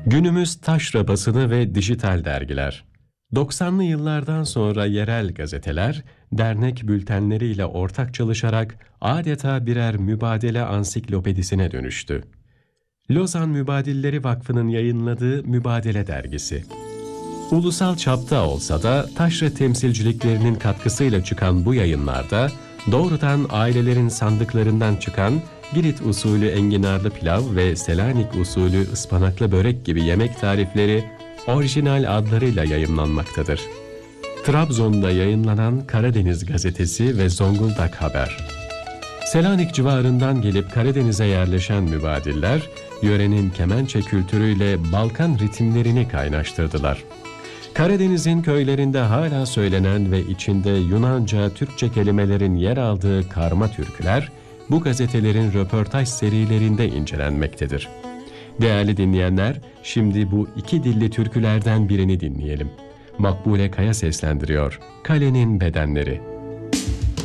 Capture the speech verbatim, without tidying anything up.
Günümüz taşra basını ve dijital dergiler. doksanlı yıllardan sonra yerel gazeteler, dernek bültenleriyle ortak çalışarak adeta birer mübadele ansiklopedisine dönüştü. Lozan Mübadilleri Vakfı'nın yayınladığı Mübadele dergisi. Ulusal çapta olsa da taşra temsilciliklerinin katkısıyla çıkan bu yayınlarda doğrudan ailelerin sandıklarından çıkan Girit usulü enginarlı pilav ve Selanik usulü ıspanaklı börek gibi yemek tarifleri orijinal adlarıyla yayımlanmaktadır. Trabzon'da yayınlanan Karadeniz Gazetesi ve Zonguldak Haber. Selanik civarından gelip Karadeniz'e yerleşen mübadiller, yörenin kemençe kültürüyle Balkan ritimlerini kaynaştırdılar. Karadeniz'in köylerinde hala söylenen ve içinde Yunanca, Türkçe kelimelerin yer aldığı karma türküler, bu gazetelerin röportaj serilerinde incelenmektedir. Değerli dinleyenler, şimdi bu iki dilli türkülerden birini dinleyelim. Makbule Kaya seslendiriyor, Kalenin Bedenleri.